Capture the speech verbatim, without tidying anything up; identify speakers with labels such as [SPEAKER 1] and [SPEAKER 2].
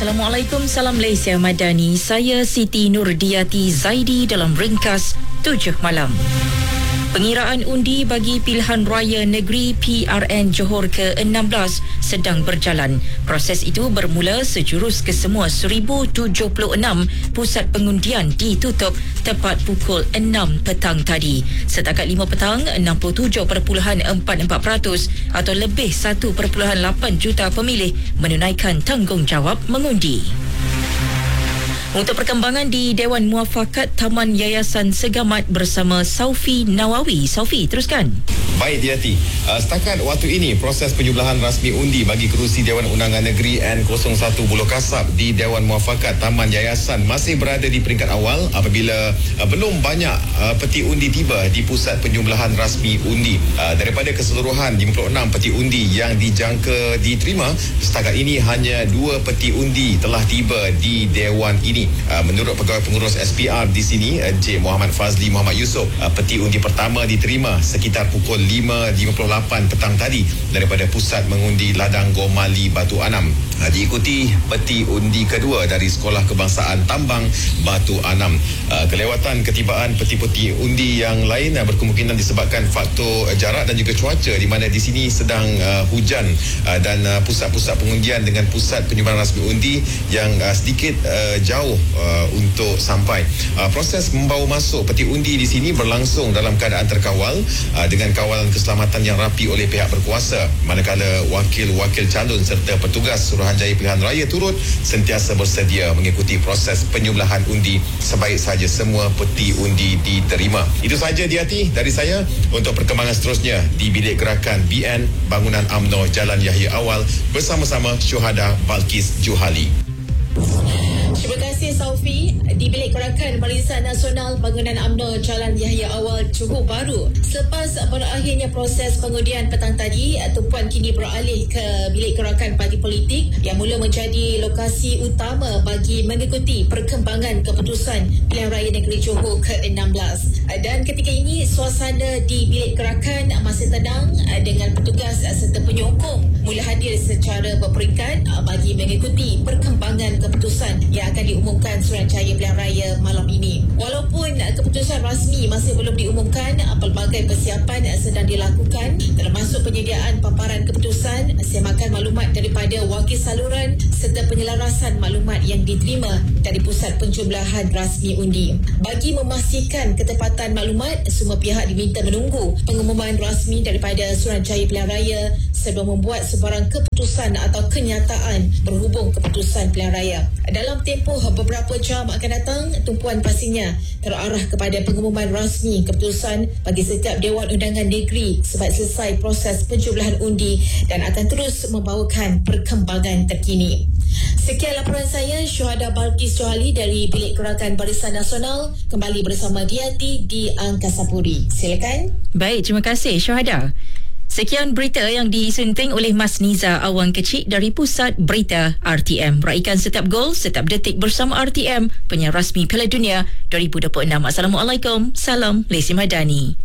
[SPEAKER 1] Assalamualaikum, salam Malaysia Madani. Saya Siti Nurdiati Zaidi dalam ringkas tujuh malam. Pengiraan undi bagi pilihan raya negeri P R N Johor ke enam belas sedang berjalan. Proses itu bermula sejurus kesemua seribu tujuh puluh enam pusat pengundian ditutup tepat pukul enam petang tadi. Setakat lima petang, enam puluh tujuh perpuluhan empat empat peratus atau lebih satu perpuluhan lapan juta pemilih menunaikan tanggungjawab mengundi. Untuk perkembangan di Dewan Muafakat Taman Yayasan Segamat bersama Saufi Nawawi. Saufi, teruskan.
[SPEAKER 2] Baik, Diati. Uh, setakat waktu ini, proses penjumlahan rasmi undi bagi kerusi Dewan Undangan Negeri N kosong satu Buloh Kasab di Dewan Muafakat Taman Yayasan masih berada di peringkat awal apabila uh, belum banyak uh, peti undi tiba di pusat penjumlahan rasmi undi. Uh, daripada keseluruhan lima puluh enam peti undi yang dijangka diterima, setakat ini hanya dua peti undi telah tiba di Dewan ini. Uh, menurut Pegawai Pengurus S P R di sini, Encik Muhammad Fazli Muhammad Yusof, uh, peti undi pertama diterima sekitar pukul lima lima puluh lapan petang tadi daripada Pusat Mengundi Ladang Gomali Batu Anam. Uh, diikuti peti undi kedua dari Sekolah Kebangsaan Tambang Batu Anam. Uh, kelewatan ketibaan peti-peti undi yang lain uh, berkemungkinan disebabkan faktor uh, jarak dan juga cuaca, di mana di sini sedang uh, hujan uh, dan uh, pusat-pusat pengundian dengan pusat penjumlahan rasmi undi yang uh, sedikit uh, jauh Uh, untuk sampai. Uh, proses membawa masuk peti undi di sini berlangsung dalam keadaan terkawal uh, dengan kawalan keselamatan yang rapi oleh pihak berkuasa, manakala wakil-wakil calon serta petugas Suruhanjaya Pilihan Raya turut sentiasa bersedia mengikuti proses penjumlahan undi sebaik sahaja semua peti undi diterima. Itu sahaja, Diati, dari saya. Untuk perkembangan seterusnya di Bilik Gerakan B N Bangunan UMNO Jalan Yahya Awal bersama-sama Syuhada Balkis Juhali.
[SPEAKER 3] Terima kasih, Saufi. Di Bilik Gerakan Barisan Nasional Bangunan UMNO Jalan Yahya Awal, Johor Bahru, selepas berakhirnya proses pengundian petang tadi, tumpuan kini beralih ke Bilik Gerakan Parti Politik yang mula menjadi lokasi utama bagi mengikuti perkembangan keputusan Pilihan Raya Negeri Johor ke enam belas. Dan ketika ini, suasana di Bilik Gerakan masih tenang dengan petugas serta penyokong mula hadir secara berperingkat bagi mengikuti perkembangan keputusan yang akan diumumkan Suruhanjaya Pilihan Raya malam ini. Walaupun keputusan rasmi masih belum diumumkan, pelbagai persiapan sedang dilakukan, termasuk penyediaan paparan keputusan, semakan maklumat daripada wakil saluran serta penyelarasan maklumat yang diterima dari pusat penjumlahan rasmi undi. Bagi memastikan ketepatan maklumat, semua pihak diminta menunggu pengumuman rasmi daripada Suruhanjaya Pilihan Raya sebelum membuat sebarang keputusan atau kenyataan berhubung keputusan pilihan raya. Dalam tempoh beberapa jam akan datang, tumpuan pastinya terarah kepada pengumuman rasmi keputusan bagi setiap Dewan Undangan Negeri sebab selesai proses penjumlahan undi dan akan terus membawakan perkembangan terkini. Sekian laporan saya, Syuhada Balkis Johali dari Bilik Gerakan Barisan Nasional, kembali bersama Diati di Angkasa Puri. Silakan.
[SPEAKER 1] Baik, terima kasih Syuhada. Sekian berita yang disunting oleh Mas Niza Awang Kecik dari Pusat Berita R T M. Raikan setiap gol, setiap detik bersama R T M, penyiar rasmi Piala Dunia dua ribu dua puluh enam. Assalamualaikum, salam Malaysia Madani.